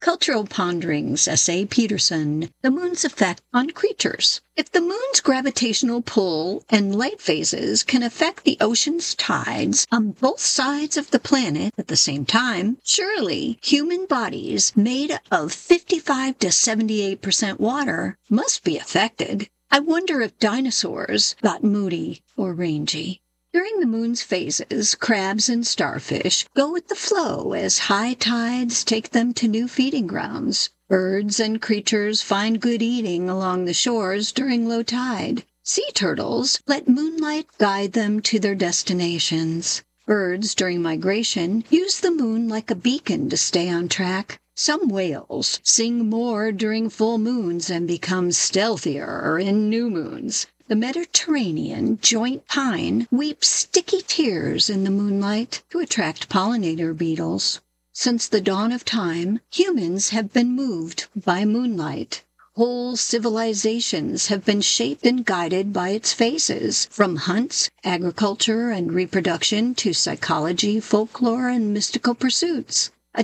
Cultural Ponderings, S.A. Peterson, The Moon's Effect on Creatures. If the moon's gravitational pull and light phases can affect the ocean's tides on both sides of the planet at the same time, surely human bodies made of 55 to 78% water must be affected. I wonder if dinosaurs got moody or rangy. During the moon's phases, crabs and starfish go with the flow as high tides take them to new feeding grounds. Birds and creatures find good eating along the shores during low tide. Sea turtles let moonlight guide them to their destinations. Birds during migration use the moon like a beacon to stay on track. Some whales sing more during full moons and become stealthier in new moons. The Mediterranean joint pine weeps sticky tears in the moonlight to attract pollinator beetles. Since the dawn of time, humans have been moved by moonlight. Whole civilizations have been shaped and guided by its phases, from hunts, agriculture, and reproduction to psychology, folklore, and mystical pursuits. A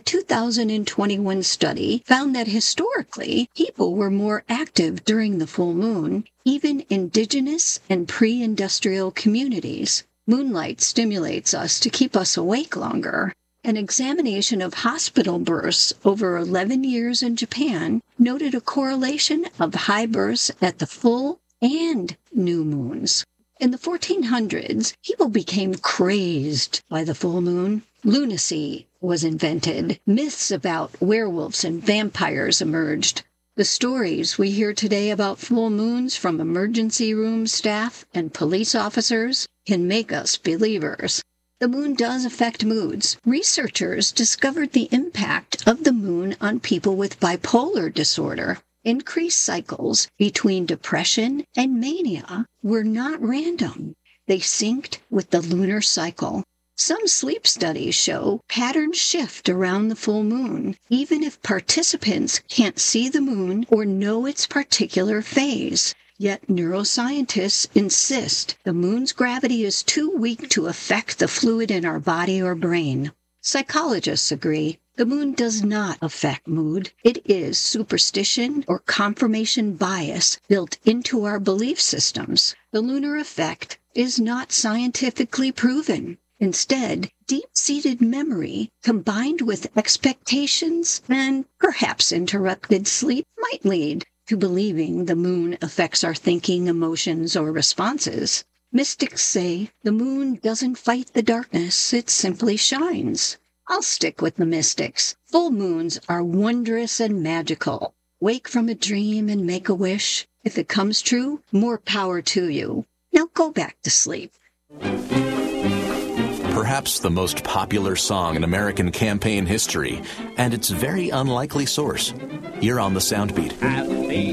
2021 study found that historically, people were more active during the full moon, even indigenous and pre-industrial communities. Moonlight stimulates us to keep us awake longer. An examination of hospital births over 11 years in Japan noted a correlation of high births at the full and new moons. In the 1400s, people became crazed by the full moon. Lunacy was invented. Myths about werewolves and vampires emerged. The stories we hear today about full moons from emergency room staff and police officers can make us believers. The moon does affect moods. Researchers discovered the impact of the moon on people with bipolar disorder. Increased cycles between depression and mania were not random. They synced with the lunar cycle. Some sleep studies show patterns shift around the full moon, even if participants can't see the moon or know its particular phase. Yet neuroscientists insist the moon's gravity is too weak to affect the fluid in our body or brain. Psychologists agree the moon does not affect mood. It is superstition or confirmation bias built into our belief systems. The lunar effect is not scientifically proven. Instead, deep-seated memory combined with expectations and perhaps interrupted sleep might lead to believing the moon affects our thinking, emotions, or responses. Mystics say the moon doesn't fight the darkness, it simply shines. I'll stick with the mystics. Full moons are wondrous and magical. Wake from a dream and make a wish. If it comes true, more power to you. Now go back to sleep. Perhaps the most popular song in American campaign history, and its very unlikely source. You're on the Soundbeat. Happy